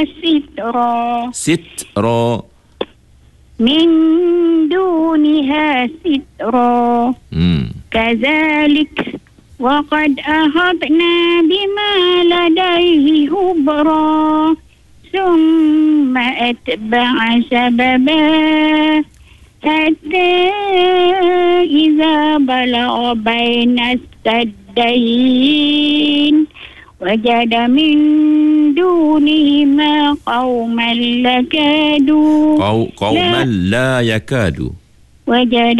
سترا سترا من دونها سترا كذلك وقد أحطنا بما لديه خبرا ثم أتبع سببا حتى إذا بلغ بين السدين وجد من دونهما قوما لا يكادون وجد